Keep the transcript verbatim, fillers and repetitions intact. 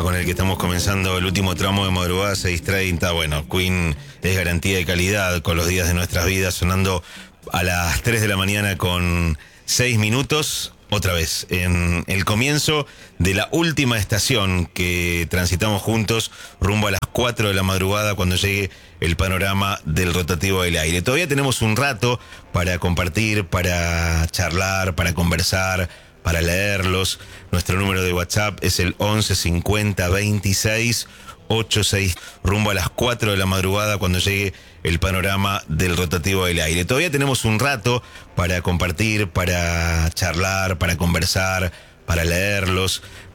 con el que estamos comenzando el último tramo de madrugada seis treinta. Bueno, Queen es garantía de calidad con los días de nuestras vidas, sonando a las tres de la mañana con seis minutos. Otra vez, en el comienzo de la última estación que transitamos juntos, rumbo a las cuatro de la madrugada, cuando llegue el panorama del rotativo del aire. Todavía tenemos un rato para compartir, para charlar, para conversar, para leerlos. Nuestro número de WhatsApp es el once cincuenta veintiséis ochenta y seis, rumbo a las cuatro de la madrugada, cuando llegue el panorama del rotativo del aire. Todavía tenemos un rato para compartir, para charlar, para conversar, para leerlos.